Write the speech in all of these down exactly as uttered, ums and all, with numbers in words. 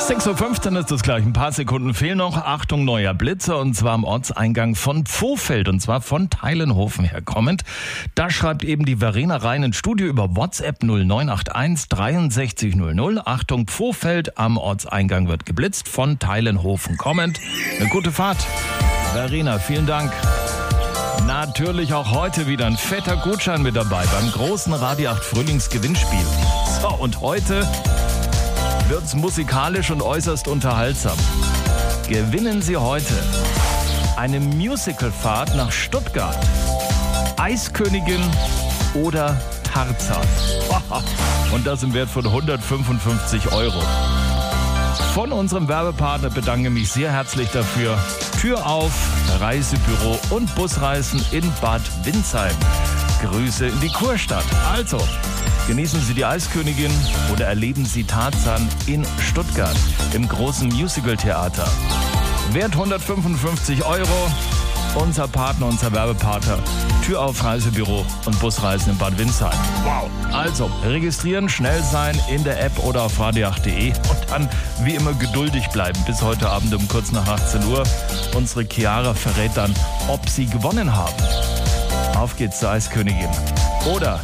sechs Uhr fünfzehn ist es gleich. Ein paar Sekunden fehlen noch. Achtung, neuer Blitzer. Und zwar am Ortseingang von Pfohlfeld. Und zwar von Teilenhofen her kommend. Da schreibt eben die Verena rein ins Studio über WhatsApp null neun acht eins dreiundsechzig null null. Achtung, Pfohlfeld am Ortseingang wird geblitzt von Teilenhofen kommend. Eine gute Fahrt. Verena, vielen Dank. Natürlich auch heute wieder ein fetter Gutschein mit dabei beim großen Radio acht Frühlingsgewinnspiel. So, und heute wird's musikalisch und äußerst unterhaltsam. Gewinnen Sie heute eine Musicalfahrt nach Stuttgart. Eiskönigin oder Tarzan. Und das im Wert von hundertfünfundfünfzig Euro. Von unserem Werbepartner bedanke mich sehr herzlich dafür. Tür auf, Reisebüro und Busreisen in Bad Windsheim. Grüße in die Kurstadt. Also, genießen Sie die Eiskönigin oder erleben Sie Tarzan in Stuttgart im großen Musical-Theater. Wert hundertfünfundfünfzig Euro. Unser Partner, unser Werbepartner. Tür auf, Reisebüro und Busreisen in Bad Windsheim. Wow. Also, registrieren, schnell sein in der App oder auf radio acht punkt de und dann wie immer geduldig bleiben bis heute Abend um kurz nach achtzehn Uhr. Unsere Chiara verrät dann, ob Sie gewonnen haben. Auf geht's zur Eiskönigin. Oder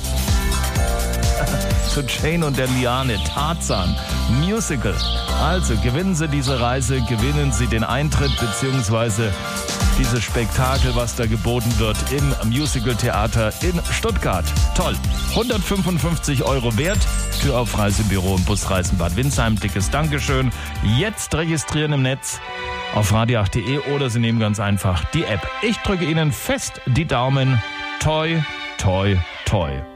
zu Jane und der Liane, Tarzan, Musical. Also gewinnen Sie diese Reise, gewinnen Sie den Eintritt bzw. dieses Spektakel, was da geboten wird im Musical-Theater in Stuttgart. Toll, hundertfünfundfünfzig Euro wert. Tür auf, Reisebüro und Busreisen Bad Windsheim. Dickes Dankeschön. Jetzt registrieren im Netz auf radio acht punkt de oder Sie nehmen ganz einfach die App. Ich drücke Ihnen fest die Daumen. Toi, toi, toi.